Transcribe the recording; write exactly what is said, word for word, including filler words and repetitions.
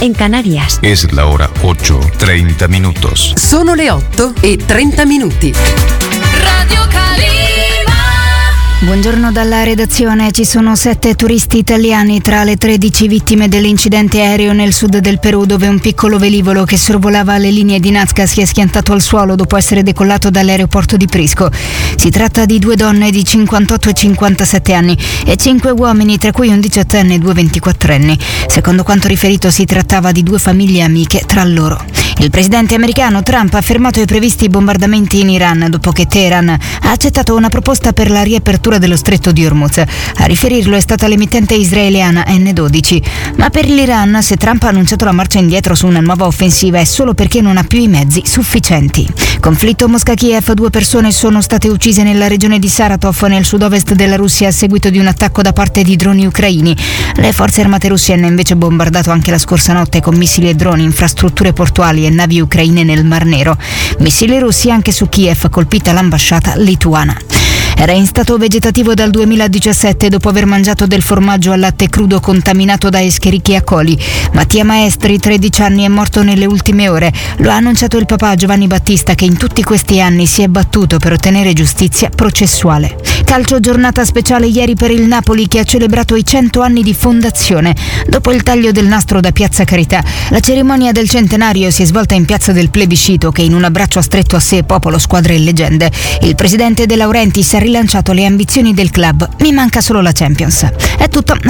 en Canarias. Es la hora ocho, treinta minutos. Sono le otto e trenta minuti. Radio Calima. Buongiorno dalla redazione. Ci sono sette turisti italiani tra le tredici vittime dell'incidente aereo nel sud del Perù, dove un piccolo velivolo che sorvolava le linee di Nazca si è schiantato al suolo dopo essere decollato dall'aeroporto di Prisco. Si tratta di due donne di cinquantotto e cinquantasette anni e cinque uomini, tra cui un diciottenne e due ventiquattrenni. Secondo quanto riferito, si trattava di due famiglie amiche tra loro. Il presidente americano Trump ha fermato i previsti bombardamenti in Iran dopo che Teheran ha accettato una proposta per la riapertura dello stretto di Hormuz. A riferirlo è stata l'emittente israeliana N dodici. Ma per l'Iran, se Trump ha annunciato la marcia indietro su una nuova offensiva, è solo perché non ha più i mezzi sufficienti. Conflitto Mosca-Kiev. Due persone sono state uccise nella regione di Saratov, nel sud-ovest della Russia, a seguito di un attacco da parte di droni ucraini. Le forze armate russe hanno invece bombardato anche la scorsa notte con missili e droni infrastrutture portuali e navi ucraine nel Mar Nero. Missili russi anche su Kiev, colpita l'ambasciata lituana. Era in stato vegetativo dal duemiladiciassette dopo aver mangiato del formaggio al latte crudo contaminato da Escherichia coli. Mattia Maestri, tredici anni, è morto nelle ultime ore. Lo ha annunciato il papà Giovanni Battista, che in tutti questi anni si è battuto per ottenere giustizia processuale. Calcio, giornata speciale ieri per il Napoli, che ha celebrato i cento anni di fondazione. Dopo il taglio del nastro da Piazza Carità, la cerimonia del centenario si è svolta in Piazza del Plebiscito, che in un abbraccio ha stretto a sé popolo, squadre e leggende. Il presidente De Laurentiis ha rilanciato le ambizioni del club. Mi manca solo la Champions. È tutto.